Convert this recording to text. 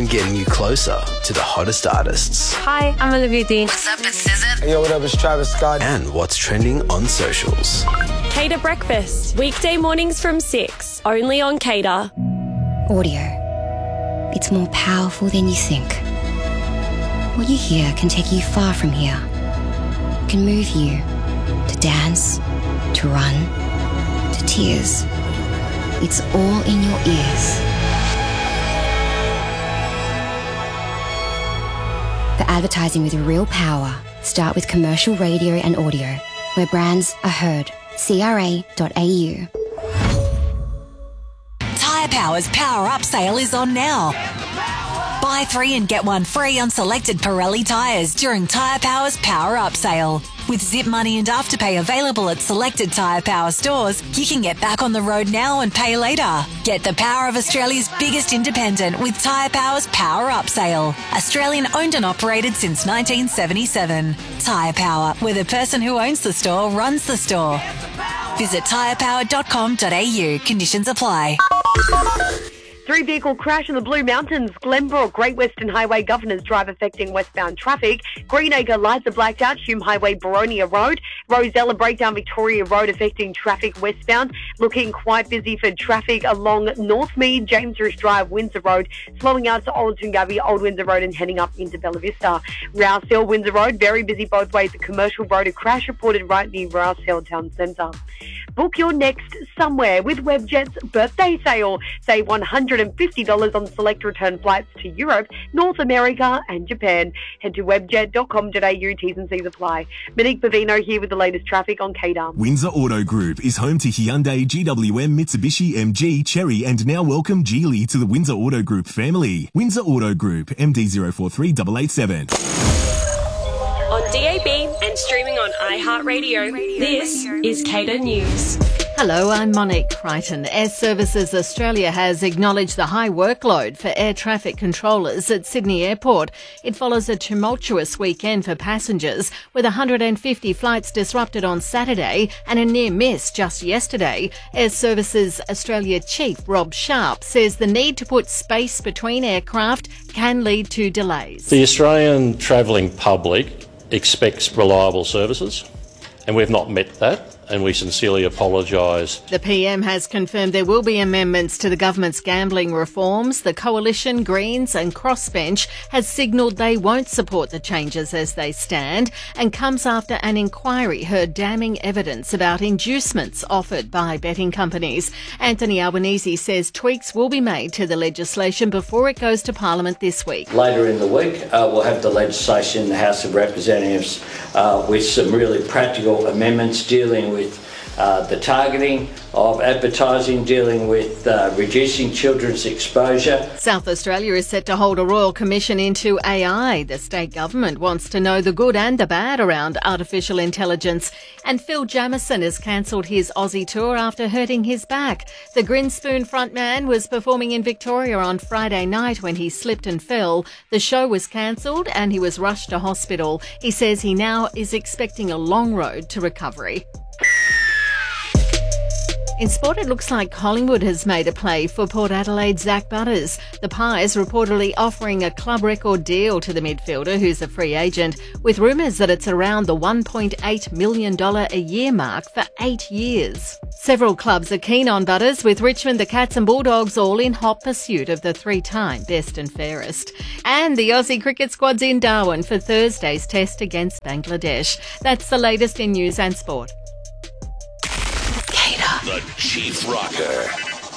getting you closer to the hottest artists. Hi, I'm Olivia Dean. What's up, it's SZA. Hey, yo, what up, it's Travis Scott. And what's trending on socials. Cater Breakfast, weekday mornings from 6, only on Cater. Audio. It's more powerful than you think. What you hear can take you far from here. It can move you to dance, to run, to tears. It's all in your ears. For advertising with real power, start with commercial radio and audio, where brands are heard. CRA.au. Tyre Power's Power Up sale is on now. Buy 3 and get 1 free on selected Pirelli tyres during Tyre Power's Power Up sale. With Zip Money and Afterpay available at selected Tyre Power stores, you can get back on the road now and pay later. Get the power of Australia's biggest independent with Tyre Power's Power Up sale. Australian owned and operated since 1977. Tyre Power, where the person who owns the store runs the store. Visit tyrepower.com.au. Conditions apply. 3-vehicle crash in the Blue Mountains, Glenbrook, Great Western Highway, Governor's Drive affecting westbound traffic. Greenacre lights are blacked out, Hume Highway, Boronia Road. Rosella breakdown, Victoria Road affecting traffic westbound. Looking quite busy for traffic along Northmead, James Risch Drive, Windsor Road. Slowing out to Old Tungavi, Old Windsor Road and heading up into Bella Vista. Rouse Hill, Windsor Road, very busy both ways. The commercial road, a crash reported right near Rouse Hill Town Centre. Book your next somewhere with Webjet's birthday sale. Save $150 on select return flights to Europe, North America and Japan. Head to webjet.com.au, T's and C's apply. Monique Bavino here with the latest traffic on KDAR. Windsor Auto Group is home to Hyundai, GWM, Mitsubishi, MG, Chery and now welcome Geely to the Windsor Auto Group family. Windsor Auto Group, MD043887. On DAB and streaming on iHeartRadio, this is Cater News. Hello, I'm Monique Crichton. Air Services Australia has acknowledged the high workload for air traffic controllers at Sydney Airport. It follows a tumultuous weekend for passengers, with 150 flights disrupted on Saturday and a near miss just yesterday. Air Services Australia Chief Rob Sharp says the need to put space between aircraft can lead to delays. The Australian travelling public expects reliable services, and we've not met that, and we sincerely apologise. The PM has confirmed there will be amendments to the government's gambling reforms. The Coalition, Greens and Crossbench has signalled they won't support the changes as they stand, and comes after an inquiry heard damning evidence about inducements offered by betting companies. Anthony Albanese says tweaks will be made to the legislation before it goes to Parliament this week. Later in the week, we'll have the legislation in the House of Representatives with some really practical amendments dealing with the targeting of advertising, dealing with reducing children's exposure. South Australia is set to hold a royal commission into AI. The state government wants to know the good and the bad around artificial intelligence. And Phil Jamieson has cancelled his Aussie tour after hurting his back. The Grinspoon frontman was performing in Victoria on Friday night when he slipped and fell. The show was cancelled and he was rushed to hospital. He says he now is expecting a long road to recovery. In sport, it looks like Collingwood has made a play for Port Adelaide's Zach Butters. The Pies reportedly offering a club record deal to the midfielder, who's a free agent, with rumours that it's around the $1.8 million a year mark for 8 years. Several clubs are keen on Butters, with Richmond, the Cats and Bulldogs all in hot pursuit of the 3-time best and fairest. And the Aussie cricket squad's in Darwin for Thursday's test against Bangladesh. That's the latest in news and sport. The Chief Rocker.